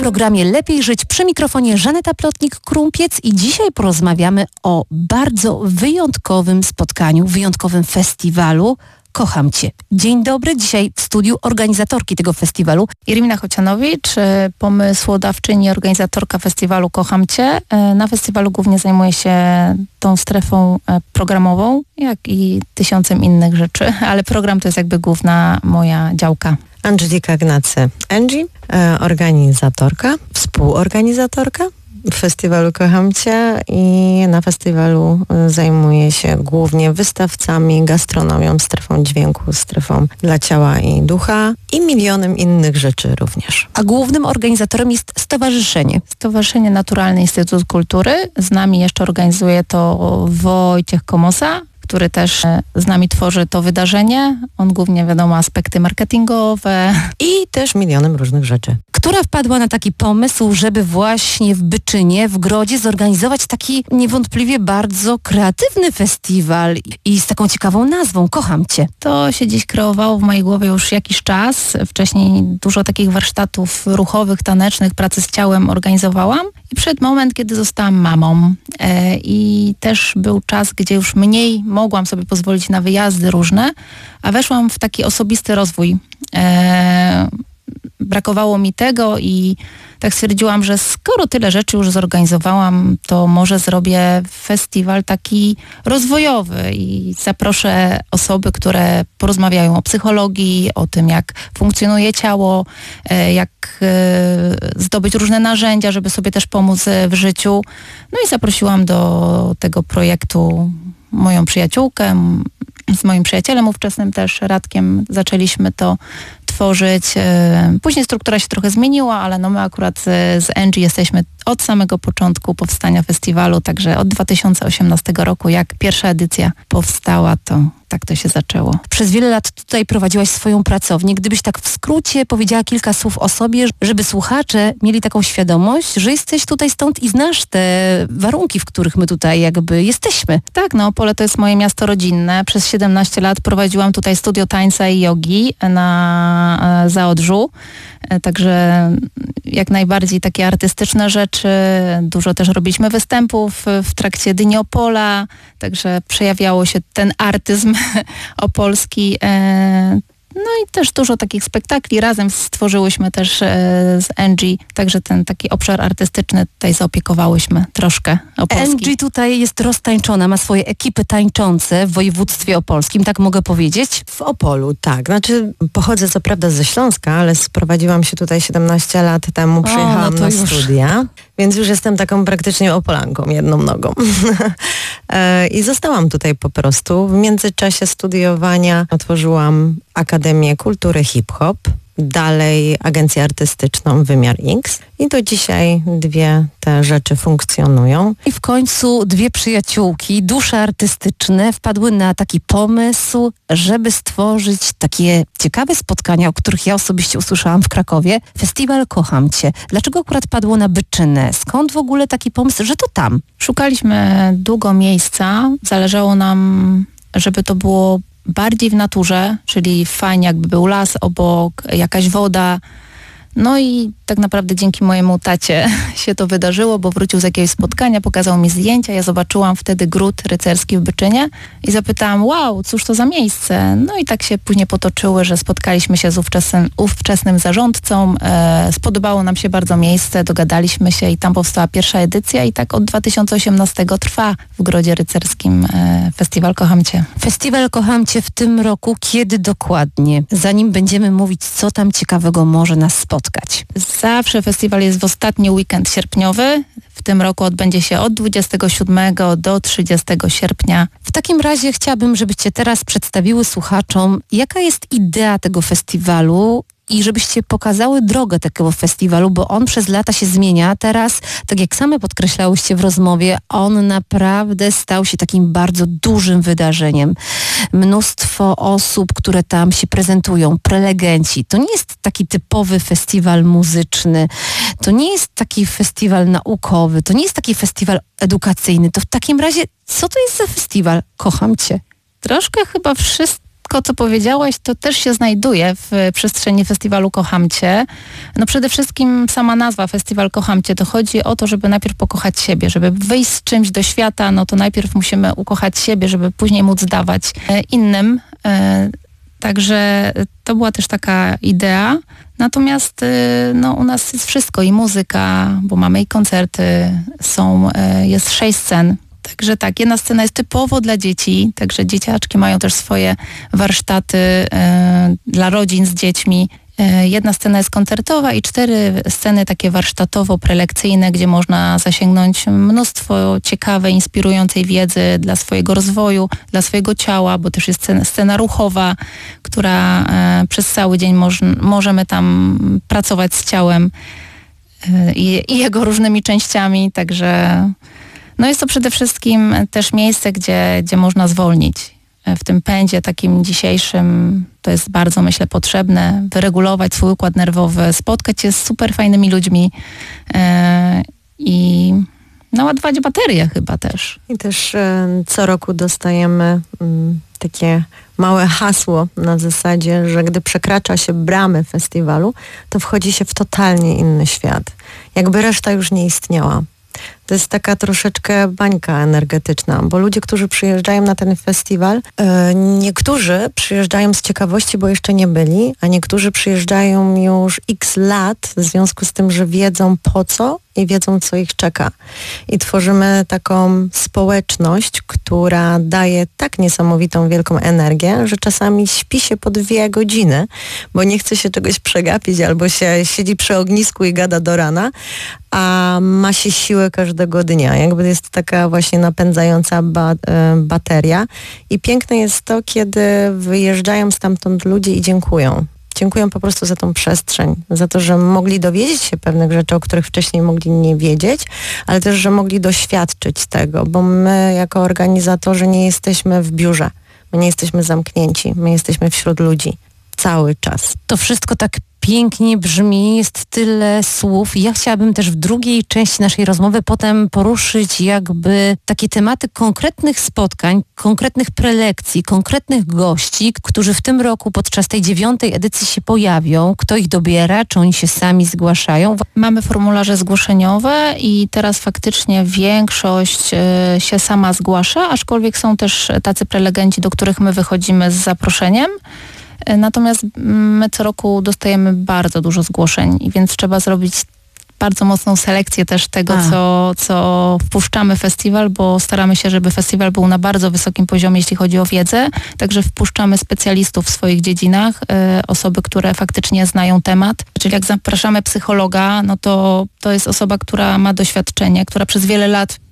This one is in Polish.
programie Lepiej Żyć przy mikrofonie Żaneta Plotnik-Krumpiec i dzisiaj porozmawiamy o bardzo wyjątkowym spotkaniu, wyjątkowym festiwalu Kocham Cię. Dzień dobry, dzisiaj w studiu organizatorki tego festiwalu Irmina Chocianowicz, pomysłodawczyni, organizatorka festiwalu Kocham Cię. Na festiwalu głównie zajmuję się tą strefą programową, jak i tysiącem innych rzeczy, ale program to jest jakby główna moja działka. Angelika Gnacy, Angie, organizatorka, współorganizatorka festiwalu Kocham Cię i na festiwalu zajmuję się głównie wystawcami, gastronomią, strefą dźwięku, strefą dla ciała i ducha i milionem innych rzeczy również. A głównym organizatorem jest stowarzyszenie. Stowarzyszenie Naturalny Instytut Kultury. Z nami jeszcze organizuje to Wojciech Komosa, który też z nami tworzy to wydarzenie. On głównie, wiadomo, aspekty marketingowe. I też milionem różnych rzeczy. Która wpadła na taki pomysł, żeby właśnie w Byczynie, w Grodzie zorganizować taki niewątpliwie bardzo kreatywny festiwal i z taką ciekawą nazwą Kocham Cię. To się dziś kreowało w mojej głowie już jakiś czas. Wcześniej dużo takich warsztatów ruchowych, tanecznych, pracy z ciałem organizowałam. I przyszedł moment, kiedy zostałam mamą i też był czas, gdzie już mniej mogłam sobie pozwolić na wyjazdy różne, a weszłam w taki osobisty rozwój. Brakowało mi tego i tak stwierdziłam, że skoro tyle rzeczy już zorganizowałam, to może zrobię festiwal taki rozwojowy i zaproszę osoby, które porozmawiają o psychologii, o tym, jak funkcjonuje ciało, jak zdobyć różne narzędzia, żeby sobie też pomóc w życiu. No i zaprosiłam do tego projektu moją przyjaciółkę, z moim przyjacielem ówczesnym też, Radkiem, zaczęliśmy to tworzyć. Później struktura się trochę zmieniła, ale no my akurat z Angie jesteśmy od samego początku powstania festiwalu, także od 2018 roku, jak pierwsza edycja powstała, to tak to się zaczęło. Przez wiele lat tutaj prowadziłaś swoją pracownię. Gdybyś tak w skrócie powiedziała kilka słów o sobie, żeby słuchacze mieli taką świadomość, że jesteś tutaj stąd i znasz te warunki, w których my tutaj jakby jesteśmy. Tak, no Opole to jest moje miasto rodzinne. Przez 17 lat prowadziłam tutaj studio tańca i jogi na Zaodrzu. Także jak najbardziej takie artystyczne rzeczy. Dużo też robiliśmy występów w trakcie Dni Opola, także przejawiało się ten artyzm opolski. No i też dużo takich spektakli. Razem stworzyłyśmy też z Angie, także ten taki obszar artystyczny tutaj zaopiekowałyśmy troszkę opolski. Angie tutaj jest roztańczona, ma swoje ekipy tańczące w województwie opolskim, tak mogę powiedzieć? W Opolu, tak. Znaczy pochodzę co prawda ze Śląska, ale sprowadziłam się tutaj 17 lat temu, przyjechałam na studia, więc już jestem taką praktycznie Opolanką, jedną nogą. I zostałam tutaj po prostu. W międzyczasie studiowania otworzyłam Akademię Kultury Hip-Hop, dalej agencję artystyczną Wymiar X i do dzisiaj dwie te rzeczy funkcjonują. I w końcu dwie przyjaciółki, dusze artystyczne wpadły na taki pomysł, żeby stworzyć takie ciekawe spotkania, o których ja osobiście usłyszałam w Krakowie. Festiwal Kocham Cię. Dlaczego akurat padło na Byczynę? Skąd w ogóle taki pomysł, że to tam? Szukaliśmy długo miejsca. Zależało nam, żeby to było bardziej w naturze, czyli fajnie jakby był las obok, jakaś woda. No i tak naprawdę dzięki mojemu tacie się to wydarzyło, bo wrócił z jakiegoś spotkania, pokazał mi zdjęcia, ja zobaczyłam wtedy gród rycerski w Byczynie i zapytałam, wow, cóż to za miejsce? No i tak się później potoczyły, że spotkaliśmy się z ówczesnym zarządcą, spodobało nam się bardzo miejsce, dogadaliśmy się i tam powstała pierwsza edycja i tak od 2018 trwa w Grodzie Rycerskim Festiwal Kocham Cię. Festiwal Kocham Cię w tym roku, kiedy dokładnie? Zanim będziemy mówić, co tam ciekawego może nas spotkać. Zawsze festiwal jest w ostatni weekend sierpniowy. W tym roku odbędzie się od 27 do 30 sierpnia. W takim razie chciałabym, żebyście teraz przedstawiły słuchaczom, jaka jest idea tego festiwalu i żebyście pokazały drogę takiego festiwalu, bo on przez lata się zmienia. Teraz, tak jak same podkreślałyście w rozmowie, on naprawdę stał się takim bardzo dużym wydarzeniem. Mnóstwo osób, które tam się prezentują, prelegenci. To nie jest taki typowy festiwal muzyczny, to nie jest taki festiwal naukowy, to nie jest taki festiwal edukacyjny. To w takim razie, co to jest za festiwal? Kocham Cię. Troszkę chyba wszystko wszystko, co powiedziałaś, to też się znajduje w przestrzeni festiwalu Kocham Cię. No przede wszystkim sama nazwa Festiwal Kocham Cię, to chodzi o to, żeby najpierw pokochać siebie, żeby wyjść z czymś do świata, no to najpierw musimy ukochać siebie, żeby później móc dawać innym. Także to była też taka idea. Natomiast no, u nas jest wszystko i muzyka, bo mamy i koncerty, jest 6 scen. Także tak, jedna scena jest typowo dla dzieci, także dzieciaczki mają też swoje warsztaty dla rodzin z dziećmi. Jedna scena jest koncertowa i 4 sceny takie warsztatowo-prelekcyjne, gdzie można zasięgnąć mnóstwo ciekawej, inspirującej wiedzy dla swojego rozwoju, dla swojego ciała, bo też jest scena ruchowa, która przez cały dzień możemy tam pracować z ciałem i jego różnymi częściami, także no jest to przede wszystkim też miejsce, gdzie można zwolnić. W tym pędzie takim dzisiejszym to jest bardzo, myślę, potrzebne, wyregulować swój układ nerwowy, spotkać się z super fajnymi ludźmi i naładować baterię chyba też. I też co roku dostajemy takie małe hasło na zasadzie, że gdy przekracza się bramy festiwalu, to wchodzi się w totalnie inny świat. Jakby reszta już nie istniała. To jest taka troszeczkę bańka energetyczna, bo ludzie, którzy przyjeżdżają na ten festiwal, niektórzy przyjeżdżają z ciekawości, bo jeszcze nie byli, a niektórzy przyjeżdżają już x lat w związku z tym, że wiedzą po co i wiedzą, co ich czeka. I tworzymy taką społeczność, która daje tak niesamowitą, wielką energię, że czasami śpi się po 2 godziny, bo nie chce się czegoś przegapić albo się siedzi przy ognisku i gada do rana, a ma się siłę każdego dnia. Jakby jest taka właśnie napędzająca bateria. I piękne jest to, kiedy wyjeżdżają stamtąd ludzie i dziękują. Dziękuję po prostu za tą przestrzeń, za to, że mogli dowiedzieć się pewnych rzeczy, o których wcześniej mogli nie wiedzieć, ale też, że mogli doświadczyć tego, bo my jako organizatorzy nie jesteśmy w biurze, my nie jesteśmy zamknięci, my jesteśmy wśród ludzi cały czas. To wszystko tak pięknie brzmi, jest tyle słów. Ja chciałabym też w drugiej części naszej rozmowy potem poruszyć jakby takie tematy konkretnych spotkań, konkretnych prelekcji, konkretnych gości, którzy w tym roku podczas tej 9. edycji się pojawią. Kto ich dobiera? Czy oni się sami zgłaszają? Mamy formularze zgłoszeniowe i teraz faktycznie większość się sama zgłasza, aczkolwiek są też tacy prelegenci, do których my wychodzimy z zaproszeniem. Natomiast my co roku dostajemy bardzo dużo zgłoszeń, więc trzeba zrobić bardzo mocną selekcję też tego, co wpuszczamy w festiwal, bo staramy się, żeby festiwal był na bardzo wysokim poziomie, jeśli chodzi o wiedzę. Także wpuszczamy specjalistów w swoich dziedzinach, osoby, które faktycznie znają temat. Czyli jak zapraszamy psychologa, no to jest osoba, która ma doświadczenie, która przez wiele lat